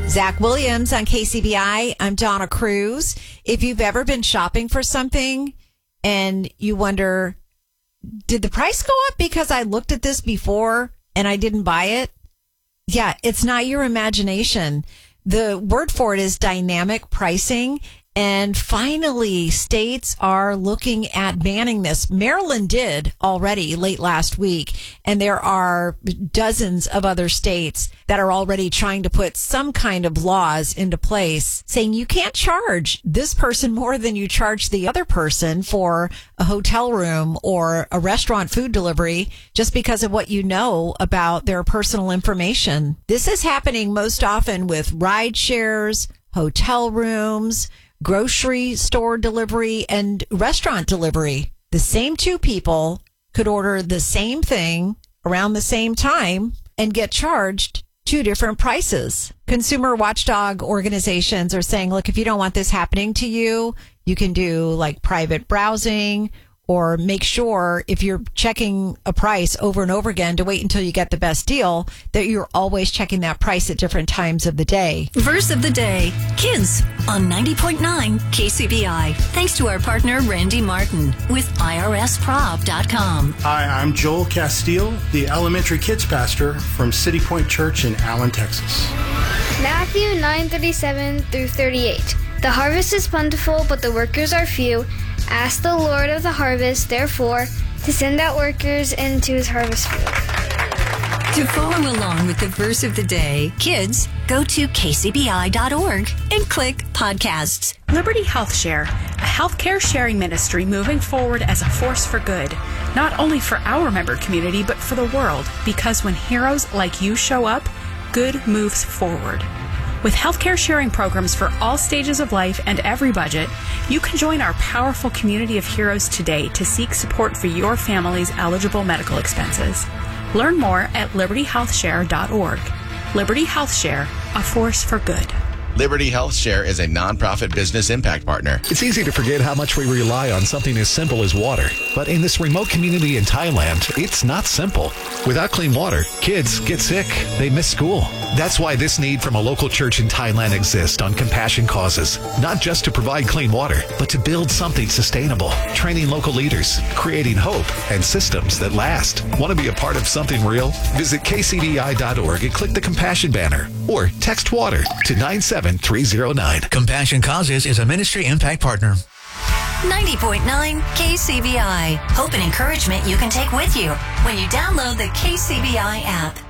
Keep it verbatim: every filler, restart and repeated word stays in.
Zach Williams on K C B I. I'm Donna Cruz. If you've ever been shopping for something and you wonder, did the price go up because I looked at this before and I didn't buy it? Yeah, it's not your imagination. The word for it is dynamic pricing. And finally, states are looking at banning this. Maryland did already late last week, and there are dozens of other states that are already trying to put some kind of laws into place saying you can't charge this person more than you charge the other person for a hotel room or a restaurant food delivery just because of what you know about their personal information. This is happening most often with ride shares, hotel rooms, grocery store delivery, and restaurant delivery. The same two people could order the same thing around the same time and get charged two different prices. Consumer watchdog organizations are saying, look, if you don't want this happening to you, you can do like private browsing, or make sure if you're checking a price over and over again to wait until you get the best deal, that you're always checking that price at different times of the day. Verse of the day, kids on ninety point nine K C B I. Thanks to our partner, Randy Martin with I R S prov dot com. Hi, I'm Joel Castile, the elementary kids pastor from City Point Church in Allen, Texas. Matthew nine thirty-seven through thirty-eight. The harvest is plentiful, but the workers are few. Ask the Lord of the harvest, therefore, to send out workers into his harvest field. To follow along with the verse of the day, kids, go to K C B I dot org and click podcasts. Liberty Health Share, a healthcare sharing ministry moving forward as a force for good, not only for our member community, but for the world, because when heroes like you show up, good moves forward. With healthcare sharing programs for all stages of life and every budget, you can join our powerful community of heroes today to seek support for your family's eligible medical expenses. Learn more at liberty health share dot org. Liberty Health Share, a force for good. Liberty Health Share is a nonprofit business impact partner. It's easy to forget how much we rely on something as simple as water. But in this remote community in Thailand, it's not simple. Without clean water, kids get sick. They miss school. That's why this need from a local church in Thailand exists on Compassion Causes. Not just to provide clean water, but to build something sustainable. Training local leaders, creating hope and systems that last. Want to be a part of something real? Visit K C B I dot org and click the Compassion banner. Or text WATER to nine seven three zero nine. Compassion Causes is a ministry impact partner. ninety point nine K C B I. Hope and encouragement you can take with you when you download the K C B I app.